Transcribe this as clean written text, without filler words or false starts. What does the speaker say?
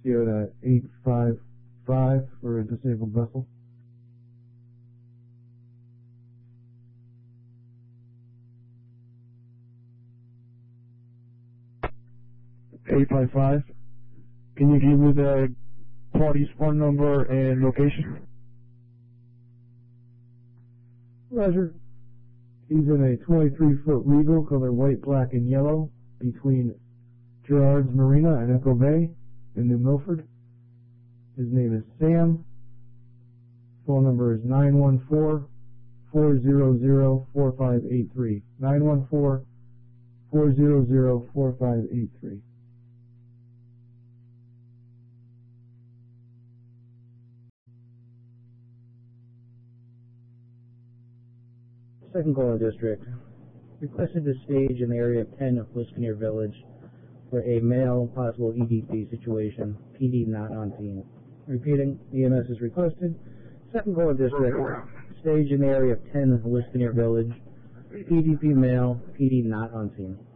Sierra 855 for a disabled vessel. (855). Can you give me the party's phone number and location? Roger. He's in a 23-foot Regal, color white, black, and yellow, between Gerard's Marina and Echo Bay in New Milford. His name is Sam. Phone number is 914-400-4583. 914-400-4583. Second Caller District. Requested to stage in the area of 10 of Liskinier Village for a male possible EDP situation. PD not on scene. Repeating, EMS is requested. Second Caller District. Stage in the area of 10 of Liskinier Village. EDP male. PD not on scene.